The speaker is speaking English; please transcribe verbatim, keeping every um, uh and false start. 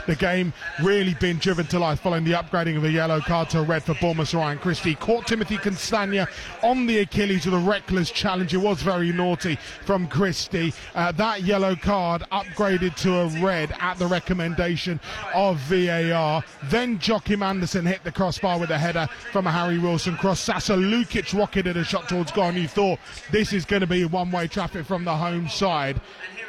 the game really being driven to life following the upgrading of a yellow card to a red for Bournemouth's Ryan Christie. Caught Timothy Castagna on the Achilles with a reckless challenge. It was very naughty from Christie. Uh, that yellow card upgraded to a red at the recommendation of V A R. Then Joachim Andersen hit the crossbar with a header from a Harry Wilson cross. Sasa Lukic rocketed a shot towards goal, and you thought this is going to be one-way traffic from the home side.